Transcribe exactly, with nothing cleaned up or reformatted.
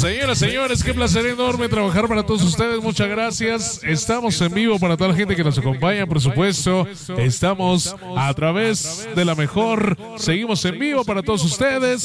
Señoras, señores, qué placer enorme trabajar para todos ustedes. Muchas gracias. Estamos en vivo para toda la gente que nos acompaña, por supuesto. Estamos a través de la mejor. Seguimos en vivo para todos ustedes.